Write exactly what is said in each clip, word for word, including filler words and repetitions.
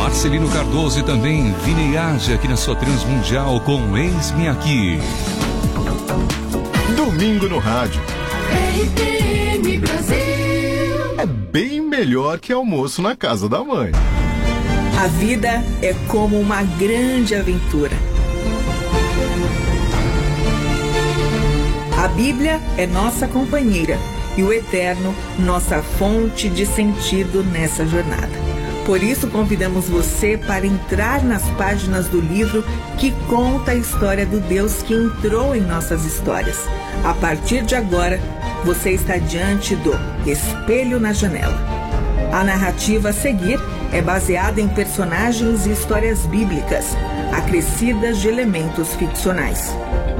Marcelino Cardoso e também Vineyage aqui na sua Transmundial com Eis-me Aqui. Domingo no rádio. R T M Brasil. É bem melhor que almoço na casa da mãe. A vida é como uma grande aventura. A Bíblia é nossa companheira e o Eterno, nossa fonte de sentido nessa jornada. Por isso, convidamos você para entrar nas páginas do livro que conta a história do Deus que entrou em nossas histórias. A partir de agora, você está diante do Espelho na Janela. A narrativa a seguir é baseada em personagens e histórias bíblicas, acrescidas de elementos ficcionais.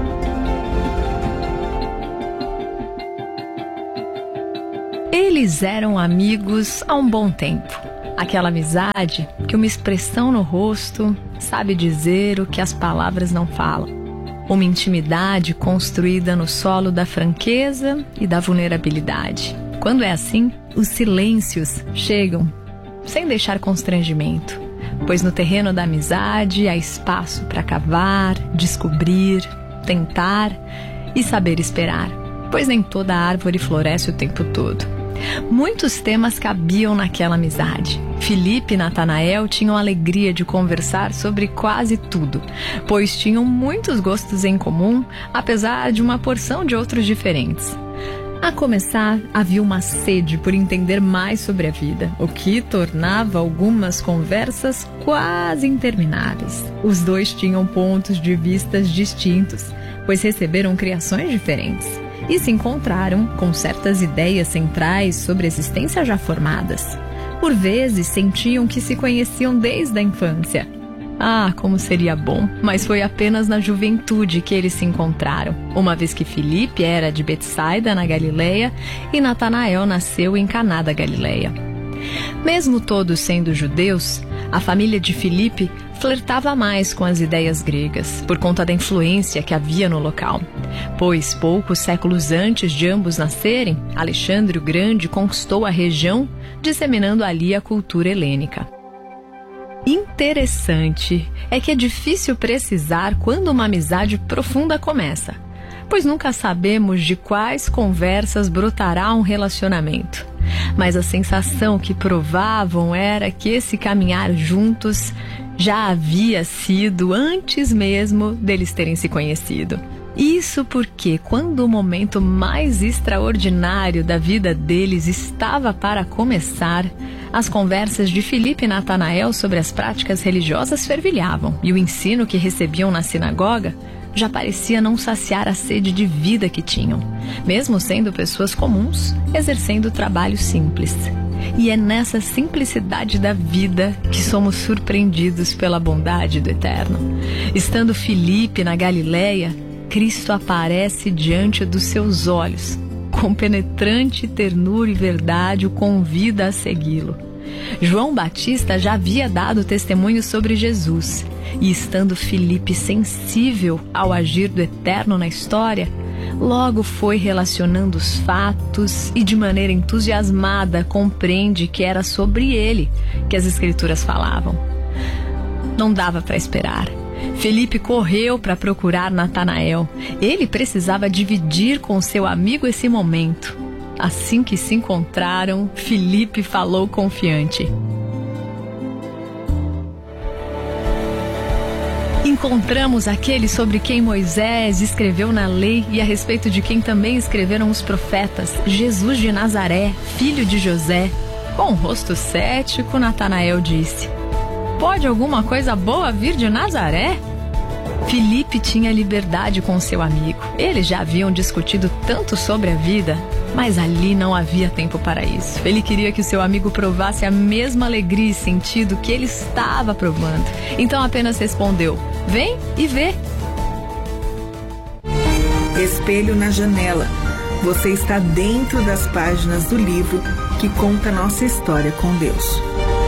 Eles eram amigos há um bom tempo. Aquela amizade que uma expressão no rosto sabe dizer o que as palavras não falam. Uma intimidade construída no solo da franqueza e da vulnerabilidade. Quando é assim, os silêncios chegam sem deixar constrangimento, pois no terreno da amizade há espaço para cavar, descobrir, tentar e saber esperar, pois nem toda árvore floresce o tempo todo. Muitos temas cabiam naquela amizade. Felipe e Natanael tinham a alegria de conversar sobre quase tudo, pois tinham muitos gostos em comum, apesar de uma porção de outros diferentes. A começar, havia uma sede por entender mais sobre a vida, o que tornava algumas conversas quase intermináveis. Os dois tinham pontos de vista distintos, pois receberam criações diferentes. E se encontraram com certas ideias centrais sobre a existência já formadas. Por vezes sentiam que se conheciam desde a infância. Ah, como seria bom, mas foi apenas na juventude que eles se encontraram, uma vez que Filipe era de Betsaida, na Galileia, e Natanael nasceu em Caná da Galileia. Mesmo todos sendo judeus, a família de Filipe flertava mais com as ideias gregas, por conta da influência que havia no local. Pois, poucos séculos antes de ambos nascerem, Alexandre o Grande conquistou a região, disseminando ali a cultura helênica. Interessante é que é difícil precisar quando uma amizade profunda começa, pois nunca sabemos de quais conversas brotará um relacionamento. Mas a sensação que provavam era que esse caminhar juntos já havia sido antes mesmo deles terem se conhecido. Isso porque, quando o momento mais extraordinário da vida deles estava para começar, as conversas de Filipe e Natanael sobre as práticas religiosas fervilhavam, e o ensino que recebiam na sinagoga já parecia não saciar a sede de vida que tinham, mesmo sendo pessoas comuns, exercendo trabalho simples. E é nessa simplicidade da vida que somos surpreendidos pela bondade do Eterno. Estando Filipe na Galileia, Cristo aparece diante dos seus olhos. Com penetrante ternura e verdade, o convida a segui-lo. João Batista já havia dado testemunho sobre Jesus. E estando Filipe sensível ao agir do Eterno na história, logo foi relacionando os fatos e de maneira entusiasmada compreende que era sobre ele que as Escrituras falavam. Não dava para esperar. Felipe correu para procurar Natanael. Ele precisava dividir com seu amigo esse momento. Assim que se encontraram, Felipe falou confiante: encontramos aquele sobre quem Moisés escreveu na lei e a respeito de quem também escreveram os profetas, Jesus de Nazaré, filho de José. Com o rosto cético, Natanael disse: pode alguma coisa boa vir de Nazaré? Filipe tinha liberdade com seu amigo. Eles já haviam discutido tanto sobre a vida, mas ali não havia tempo para isso. Ele queria que o seu amigo provasse a mesma alegria e sentido que ele estava provando. Então apenas respondeu: vem e vê. Espelho na Janela. Você está dentro das páginas do livro que conta nossa história com Deus.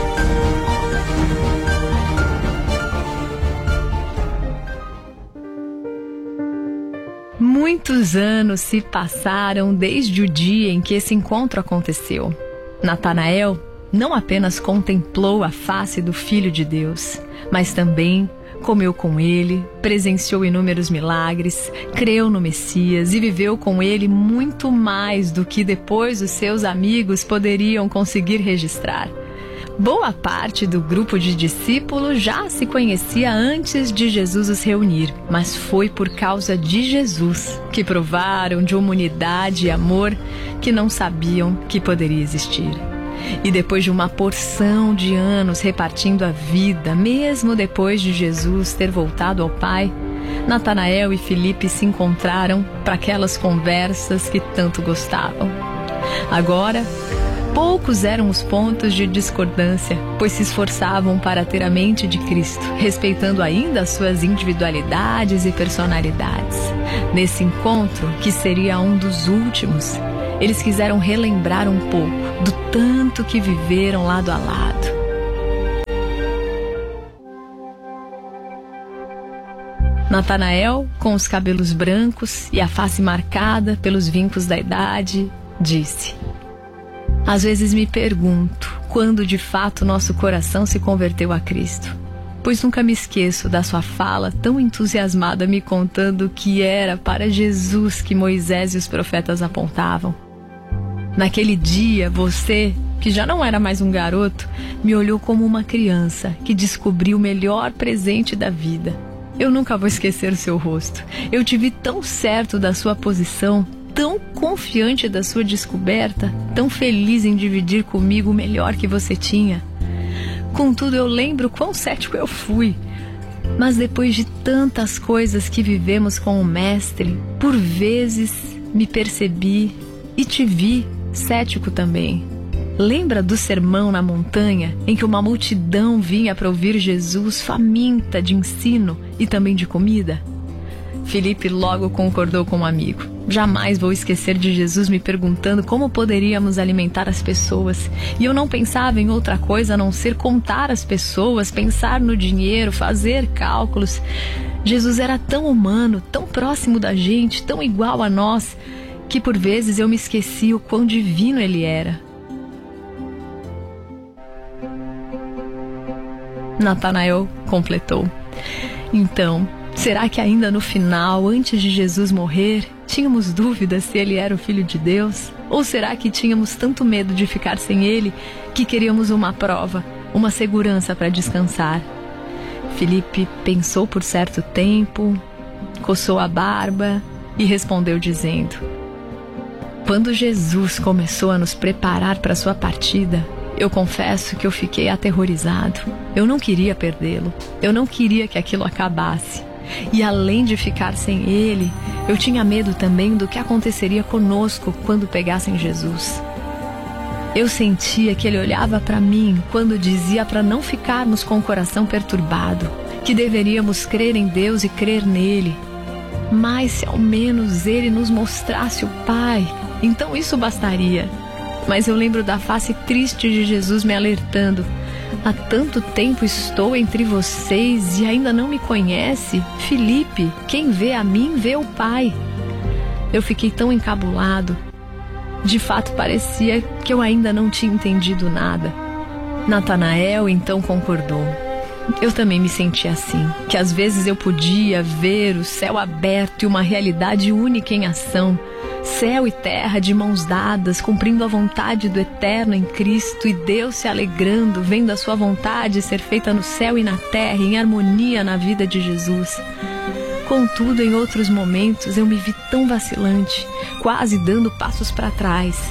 Muitos anos se passaram desde o dia em que esse encontro aconteceu. Natanael não apenas contemplou a face do Filho de Deus, mas também comeu com ele, presenciou inúmeros milagres, creu no Messias e viveu com ele muito mais do que depois os seus amigos poderiam conseguir registrar. Boa parte do grupo de discípulos já se conhecia antes de Jesus os reunir, mas foi por causa de Jesus que provaram de uma unidade e amor que não sabiam que poderia existir. E depois de uma porção de anos repartindo a vida, mesmo depois de Jesus ter voltado ao Pai, Natanael e Filipe se encontraram para aquelas conversas que tanto gostavam. Agora, poucos eram os pontos de discordância, pois se esforçavam para ter a mente de Cristo, respeitando ainda as suas individualidades e personalidades. Nesse encontro, que seria um dos últimos, eles quiseram relembrar um pouco do tanto que viveram lado a lado. Natanael, com os cabelos brancos e a face marcada pelos vincos da idade, disse: às vezes me pergunto quando de fato nosso coração se converteu a Cristo, pois nunca me esqueço da sua fala tão entusiasmada me contando que era para Jesus que Moisés e os profetas apontavam. Naquele dia, você, que já não era mais um garoto, me olhou como uma criança que descobriu o melhor presente da vida. Eu nunca vou esquecer o seu rosto. Eu te vi tão certo da sua posição, tão confiante da sua descoberta, tão feliz em dividir comigo o melhor que você tinha. Contudo, eu lembro quão cético eu fui. Mas depois de tantas coisas que vivemos com o Mestre, por vezes me percebi e te vi cético também. Lembra do sermão na montanha, em que uma multidão vinha para ouvir Jesus faminta de ensino e também de comida? Filipe logo concordou com o amigo. Jamais vou esquecer de Jesus me perguntando como poderíamos alimentar as pessoas. E eu não pensava em outra coisa a não ser contar as pessoas, pensar no dinheiro, fazer cálculos. Jesus era tão humano, tão próximo da gente, tão igual a nós, que por vezes eu me esqueci o quão divino ele era. Natanael completou: então, será que ainda no final, antes de Jesus morrer, tínhamos dúvidas se ele era o Filho de Deus? Ou será que tínhamos tanto medo de ficar sem ele que queríamos uma prova, uma segurança para descansar? Filipe pensou por certo tempo, coçou a barba e respondeu dizendo: quando Jesus começou a nos preparar para sua partida, eu confesso que eu fiquei aterrorizado. Eu não queria perdê-lo. Eu não queria que aquilo acabasse. E além de ficar sem ele, eu tinha medo também do que aconteceria conosco quando pegassem Jesus. Eu sentia que ele olhava para mim quando dizia para não ficarmos com o coração perturbado, que deveríamos crer em Deus e crer nele. Mas se ao menos ele nos mostrasse o Pai, então isso bastaria. Mas eu lembro da face triste de Jesus me alertando: há tanto tempo estou entre vocês e ainda não me conhece? Filipe, quem vê a mim, vê o Pai. Eu fiquei tão encabulado. De fato, parecia que eu ainda não tinha entendido nada. Natanael então concordou. Eu também me senti assim, que às vezes eu podia ver o céu aberto e uma realidade única em ação. Céu e terra de mãos dadas, cumprindo a vontade do Eterno em Cristo, e Deus se alegrando, vendo a sua vontade ser feita no céu e na terra, em harmonia na vida de Jesus. Contudo, em outros momentos, eu me vi tão vacilante, quase dando passos para trás.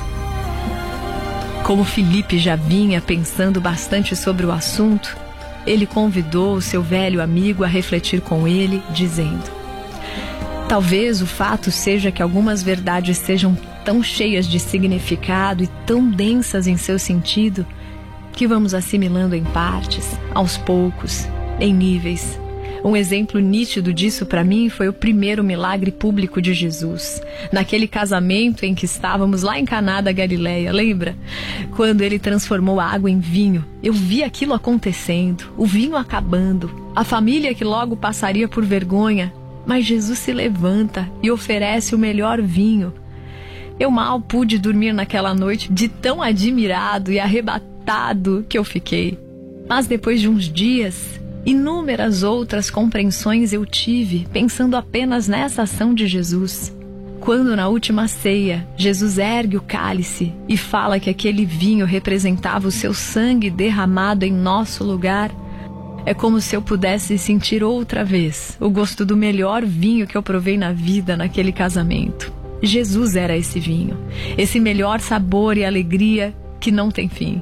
Como Filipe já vinha pensando bastante sobre o assunto, ele convidou o seu velho amigo a refletir com ele, dizendo: talvez o fato seja que algumas verdades sejam tão cheias de significado e tão densas em seu sentido que vamos assimilando em partes, aos poucos, em níveis. Um exemplo nítido disso para mim foi o primeiro milagre público de Jesus, naquele casamento em que estávamos lá em Caná da Galileia, lembra? Quando ele transformou a água em vinho. Eu vi aquilo acontecendo, o vinho acabando, a família que logo passaria por vergonha. Mas Jesus se levanta e oferece o melhor vinho. Eu mal pude dormir naquela noite, de tão admirado e arrebatado espantado que eu fiquei. Mas depois de uns dias, inúmeras outras compreensões eu tive, pensando apenas nessa ação de Jesus. Quando na última ceia, Jesus ergue o cálice e fala que aquele vinho representava o seu sangue derramado em nosso lugar, é como se eu pudesse sentir outra vez o gosto do melhor vinho que eu provei na vida naquele casamento. Jesus era esse vinho, esse melhor sabor e alegria que não tem fim.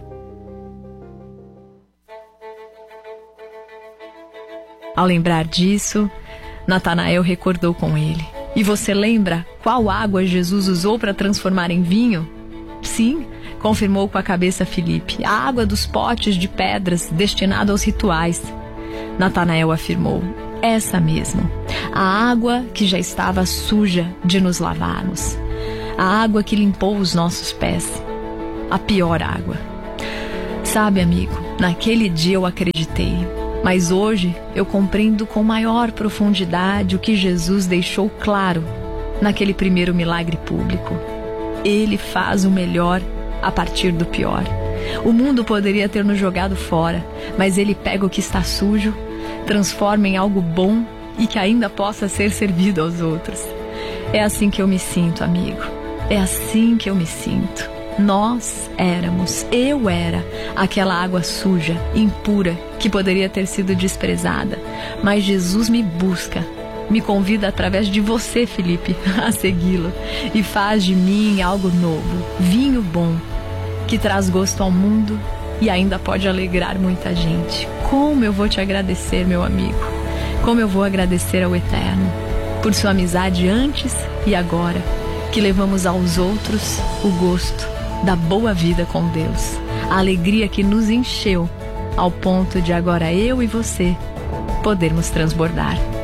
Ao lembrar disso, Natanael recordou com ele. E você lembra qual água Jesus usou para transformar em vinho? Sim, confirmou com a cabeça Filipe, a água dos potes de pedras destinada aos rituais. Natanael afirmou, essa mesmo, a água que já estava suja de nos lavarmos, a água que limpou os nossos pés, a pior água. Sabe, amigo, naquele dia eu acreditei. Mas hoje eu compreendo com maior profundidade o que Jesus deixou claro naquele primeiro milagre público. Ele faz o melhor a partir do pior. O mundo poderia ter nos jogado fora, mas ele pega o que está sujo, transforma em algo bom e que ainda possa ser servido aos outros. É assim que eu me sinto, amigo. É assim que eu me sinto. Nós éramos, eu era, aquela água suja, impura, que poderia ter sido desprezada. Mas Jesus me busca, me convida através de você, Filipe, a segui-lo. E faz de mim algo novo, vinho bom, que traz gosto ao mundo e ainda pode alegrar muita gente. Como eu vou te agradecer, meu amigo. Como eu vou agradecer ao Eterno, por sua amizade antes e agora, que levamos aos outros o gosto da boa vida com Deus, a alegria que nos encheu ao ponto de agora eu e você podermos transbordar.